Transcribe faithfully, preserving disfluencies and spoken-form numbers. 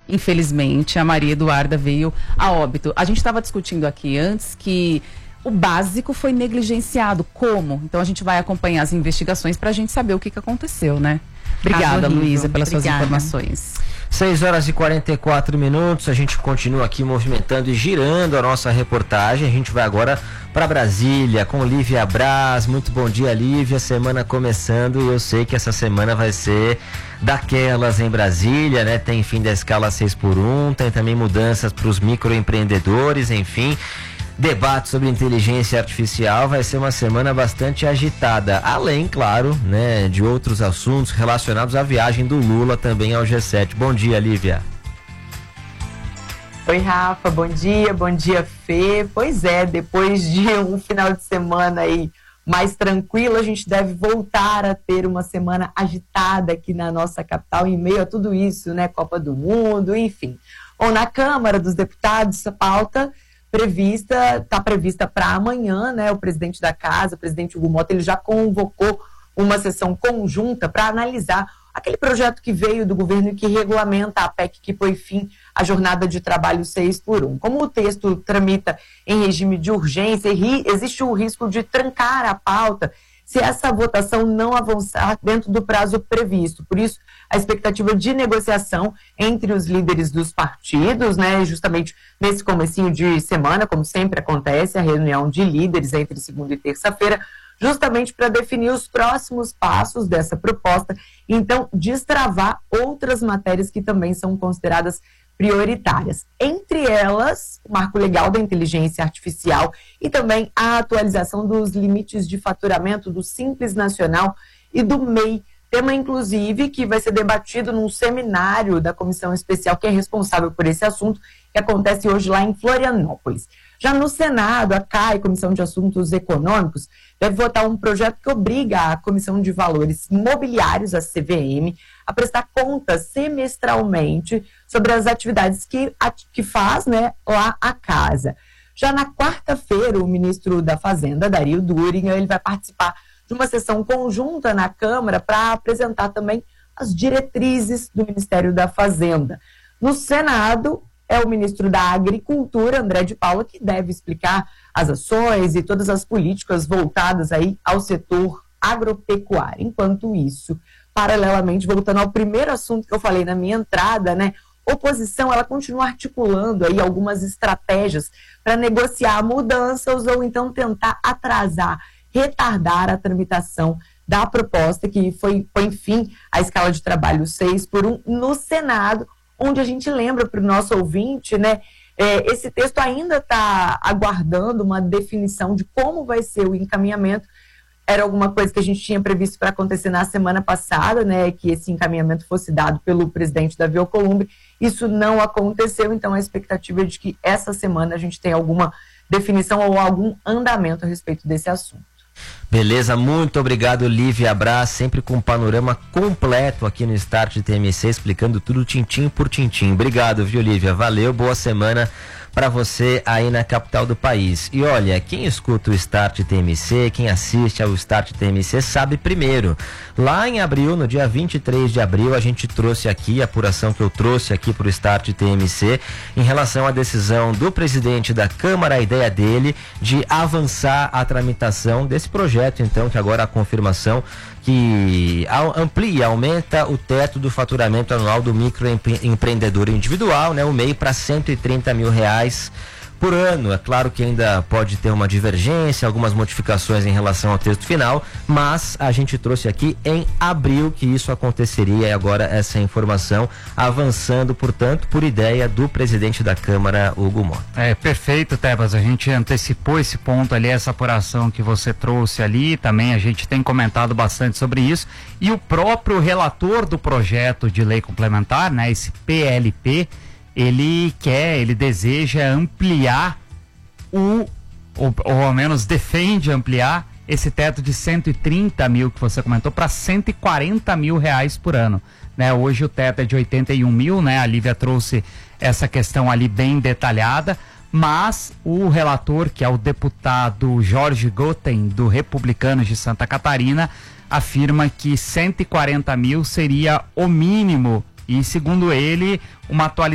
infelizmente, a Maria Eduarda veio a óbito. A gente estava discutindo aqui antes que o básico foi negligenciado. Como? Então a gente vai acompanhar as investigações para a gente saber o que, que aconteceu, né? Obrigada, Luísa, pelas Obrigada. suas informações. seis horas e quarenta e quatro minutos, a gente continua aqui movimentando e girando a nossa reportagem. A gente vai agora para Brasília com Lívia Braz. Muito bom dia, Lívia. Semana começando e eu sei que essa semana vai ser daquelas em Brasília, né? Tem fim da escala seis por um, tem também mudanças para os microempreendedores, enfim. Debate sobre inteligência artificial. Vai ser uma semana bastante agitada, além, claro, né, de outros assuntos relacionados à viagem do Lula também ao G sete. Bom dia, Lívia. Oi, Rafa, bom dia, bom dia, Fê. Pois é, depois de um final de semana aí mais tranquilo, a gente deve voltar a ter uma semana agitada aqui na nossa capital, em meio a tudo isso, né, Copa do Mundo, enfim. Bom, na Câmara dos Deputados, a pauta prevista, está prevista para amanhã, né? O presidente da casa, o presidente Hugo Mota, ele já convocou uma sessão conjunta para analisar aquele projeto que veio do governo e que regulamenta a P E C que põe fim à jornada de trabalho seis por um. Como o texto tramita em regime de urgência, existe o risco de trancar a pauta se essa votação não avançar dentro do prazo previsto. Por isso, a expectativa de negociação entre os líderes dos partidos, né, justamente nesse comecinho de semana, como sempre acontece, a reunião de líderes entre segunda e terça-feira, justamente para definir os próximos passos dessa proposta, e então destravar outras matérias que também são consideradas prioritárias. Entre elas, o marco legal da inteligência artificial e também a atualização dos limites de faturamento do Simples Nacional e do M E I, tema, inclusive, que vai ser debatido num seminário da comissão especial que é responsável por esse assunto, que acontece hoje lá em Florianópolis. Já no Senado, a C A I, Comissão de Assuntos Econômicos, deve votar um projeto que obriga a Comissão de Valores Imobiliários, a C V M, a prestar contas semestralmente sobre as atividades que, que faz, né, lá a casa. Já na quarta-feira, o ministro da Fazenda, Dario Duriga, ele vai participar de uma sessão conjunta na Câmara para apresentar também as diretrizes do Ministério da Fazenda. No Senado, é o ministro da Agricultura, André de Paula, que deve explicar as ações e todas as políticas voltadas aí ao setor agropecuário. Enquanto isso, paralelamente, voltando ao primeiro assunto que eu falei na minha entrada, né, oposição, ela continua articulando aí algumas estratégias para negociar mudanças ou então tentar atrasar, retardar a tramitação da proposta que foi, põe fim à escala de trabalho seis por um no Senado, onde a gente lembra para o nosso ouvinte, né, é, esse texto ainda está aguardando uma definição de como vai ser o encaminhamento. Era alguma coisa que a gente tinha previsto para acontecer na semana passada, né, que esse encaminhamento fosse dado pelo presidente Davi Alcolumbre. Isso não aconteceu, então a expectativa é de que essa semana a gente tenha alguma definição ou algum andamento a respeito desse assunto. Beleza, muito obrigado, Lívia Braz, sempre com um panorama completo aqui no Start T M C, explicando tudo tintim por tintim. Obrigado, viu, Lívia? Valeu, boa semana para você aí na capital do país. E olha, quem escuta o Start T M C, quem assiste ao Start T M C sabe primeiro. Lá em abril, no dia vinte e três de abril, a gente trouxe aqui, a apuração que eu trouxe aqui para o Start T M C, em relação à decisão do presidente da Câmara, a ideia dele de avançar a tramitação desse projeto, então, que agora a confirmação que amplia, aumenta o teto do faturamento anual do microempreendedor individual, né, o M E I, para cento e trinta mil reais por ano. É claro que ainda pode ter uma divergência, algumas modificações em relação ao texto final, mas a gente trouxe aqui em abril que isso aconteceria, e agora essa informação avançando, portanto, por ideia do presidente da Câmara, Hugo Mota. É, perfeito, Tebas, a gente antecipou esse ponto ali, essa apuração que você trouxe ali, também a gente tem comentado bastante sobre isso, e o próprio relator do projeto de lei complementar, né, esse P L P, ele quer, ele deseja ampliar o, ou, ou ao menos defende ampliar esse teto de cento e trinta mil que você comentou para cento e quarenta mil reais por ano, né? Hoje o teto é de oitenta e um mil, né? A Lívia trouxe essa questão ali bem detalhada, mas o relator, que é o deputado Jorge Gotten, do Republicanos de Santa Catarina, afirma que cento e quarenta mil seria o mínimo e, segundo ele, uma atualização